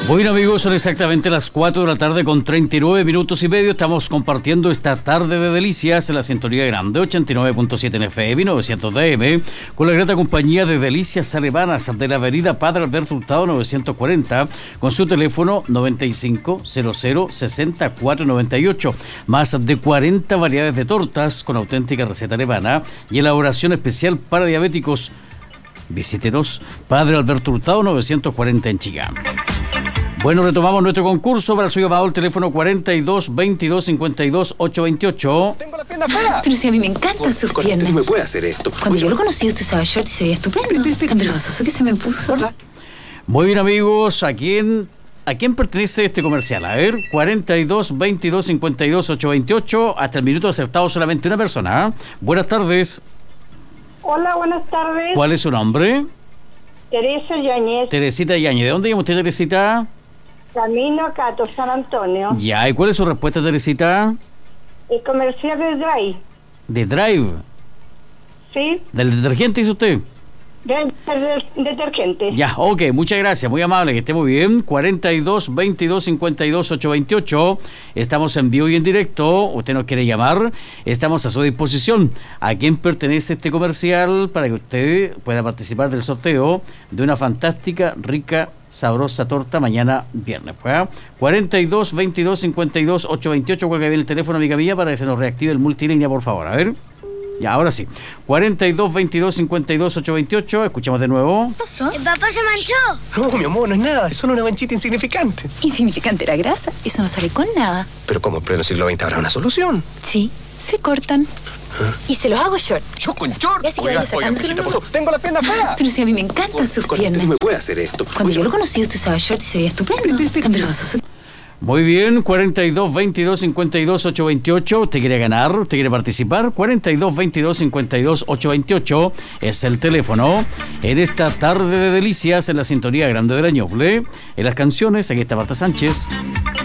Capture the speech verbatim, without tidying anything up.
Bueno, amigos, son exactamente las cuatro de la tarde con treinta y nueve minutos y medio. Estamos compartiendo esta tarde de delicias en la sintonía grande ochenta y nueve punto siete en F M, novecientos D M, con la grata compañía de Delicias Alemanas de la avenida Padre Alberto Hurtado novecientos cuarenta, con su teléfono noventa y cinco cero cero sesenta y cuatro noventa y ocho. Más de cuarenta variedades de tortas con auténtica receta alemana y elaboración especial para diabéticos. Visítenos, Padre Alberto Hurtado novecientos cuarenta en Chillán. Bueno, retomamos nuestro concurso. Para su llamado el teléfono cuarenta y dos veintidós cincuenta y dos ochocientos veintiocho. Tengo la pierna fea. Pero si a mí me encantan sus Con piernas. este no me puede hacer esto. Cuando yo lo conocí, usted usaba short y se veía estupendo. Tan vergonzoso que se me puso. Muy bien, amigos, ¿a quién, ¿a quién pertenece este comercial? A ver, cuarenta y dos veintidós cincuenta y dos ochocientos veintiocho. Hasta el minuto acertado solamente una persona. ¿eh? Buenas tardes. Hola, buenas tardes. ¿Cuál es su nombre? Teresa Yáñez, Teresita Yañez. ¿De dónde llama usted, Teresita? Camino a Cato, San Antonio. Ya, ¿y cuál es su respuesta, Teresita? El comercial de Dry. De Drive. ¿Sí? ¿Del detergente, dice usted? Del, del detergente. Ya, ok, muchas gracias, muy amable, que esté muy bien. cuarenta y dos veintidós cincuenta y dos ochocientos veintiocho. Estamos en vivo y en directo. Usted nos quiere llamar, estamos a su disposición. ¿A quién pertenece este comercial? Para que usted pueda participar del sorteo de una fantástica, rica, sabrosa torta mañana viernes. ¿Pues? cuarenta y dos veintidós cincuenta y dos ochocientos veintiocho. Cuelga bien el teléfono, amiga mía, para que se nos reactive el multilínea, por favor. A ver. Ya, ahora sí. cuarenta y dos veintidós cincuenta y dos ochocientos veintiocho. Escuchamos de nuevo. ¿Qué pasó? El papá se manchó. No, mi amor, no es nada. Es solo una manchita insignificante. Insignificante la grasa. Eso no sale con nada. Pero como en pleno siglo veinte habrá una solución. Sí, se cortan. Y se los hago short. ¿Yo con short? Ya si Oiga, quieres oiga, sacándoselo, mijita, no. por favor, tengo la pierna fea. Pero si a mí me encantan sus Con este piernas. no me puede hacer esto. Cuando yo lo conocí, usted usaba short y se veía estupendo. Tan vergonzoso. Muy bien, cuarenta y dos veintidós cincuenta y dos ochocientos veintiocho. ¿Usted quiere ganar? ¿Usted quiere participar? cuarenta y dos veintidós cincuenta y dos ochocientos veintiocho es el teléfono. En esta tarde de delicias en la sintonía grande de la Ñuble. En las canciones, aquí está Marta Sánchez.